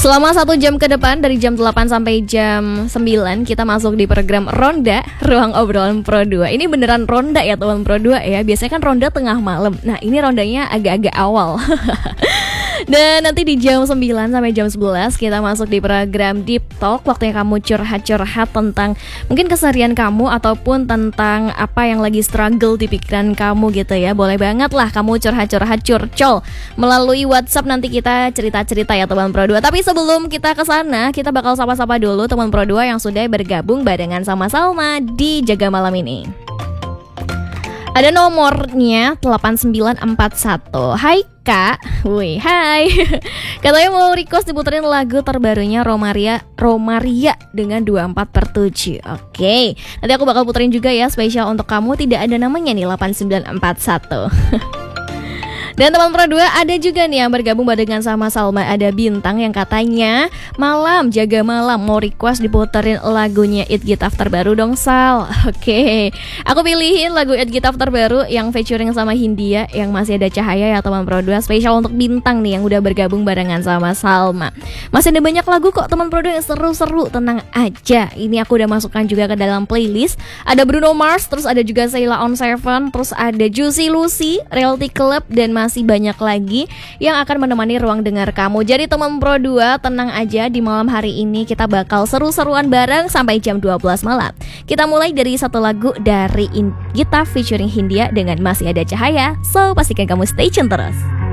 Selama 1 jam ke depan dari jam 8 sampai jam 9 kita masuk di program Ronda Ruang Obrolan Pro 2. Ini beneran ronda ya teman Pro 2 ya. Biasanya kan ronda tengah malam. Nah ini rondanya agak-agak awal. Dan nanti di jam 9 sampai jam 11 kita masuk di program Deep Talk. Waktunya kamu curhat-curhat tentang mungkin keseharian kamu ataupun tentang apa yang lagi struggle di pikiran kamu gitu ya. Boleh banget lah kamu curhat-curhat curcol melalui WhatsApp, nanti kita cerita-cerita ya teman Pro 2. Tapi sebelum kita ke sana, kita bakal sapa-sapa dulu teman Pro 2 yang sudah bergabung barengan sama Salma di Jaga Malam ini. Ada nomornya 8941. Hai Kak, wih hai. Katanya mau request diputerin lagu terbarunya Romaria dengan 24/7. Oke, nanti aku bakal puterin juga ya spesial untuk kamu. Tidak ada namanya nih 8941. Dan teman Pro 2 ada juga nih yang bergabung barengan sama Salma. Ada Bintang yang katanya malam, jaga malam, mau request diputerin lagunya It Gitaf terbaru dong Sal. Oke, aku pilihin lagu It Gitaf terbaru yang featuring sama Hindia yang masih ada cahaya ya teman Pro 2. Spesial untuk Bintang nih yang udah bergabung barengan sama Salma. Masih ada banyak lagu kok teman Pro 2 yang seru-seru, tenang aja. Ini aku udah masukkan juga ke dalam playlist. Ada Bruno Mars, terus ada juga Sheila on Seven, terus ada Juicy Lucy, Reality Club, dan masih banyak lagi yang akan menemani ruang dengar kamu. Jadi teman Pro 2 tenang aja, di malam hari ini kita bakal seru-seruan bareng sampai jam 12 malam. Kita mulai dari satu lagu dari Gita featuring Hindia dengan Masih Ada Cahaya. So pastikan kamu stay tune terus.